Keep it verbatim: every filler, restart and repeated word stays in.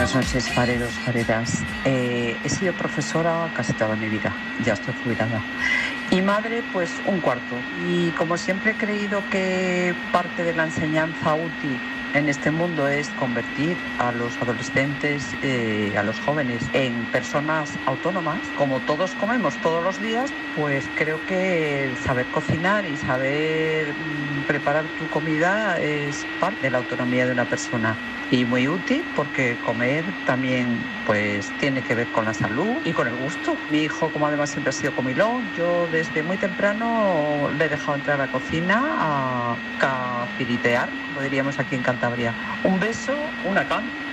Buenas noches, fareros, fareras. Eh, he sido profesora casi toda mi vida, ya estoy jubilada. Y madre, pues un cuarto. Y como siempre he creído que parte de la enseñanza útil en este mundo es convertir a los adolescentes, eh, a los jóvenes, en personas autónomas. Como todos comemos todos los días, pues creo que el saber cocinar y saber mmm, preparar tu comida es parte de la autonomía de una persona. Y muy útil porque comer también pues tiene que ver con la salud y con el gusto. Mi hijo, como además siempre ha sido comilón, yo desde muy temprano le he dejado entrar a la cocina a capiritear, como diríamos aquí en Cantabria. Un beso, una can.